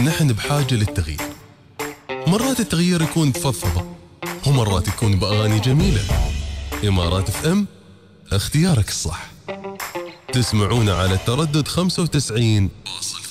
نحن بحاجة للتغيير. مرات التغيير يكون بفضفضة، ومرات يكون بأغاني جميلة. إمارات اف ام، اختيارك الصح. تسمعونا على التردد 95.0.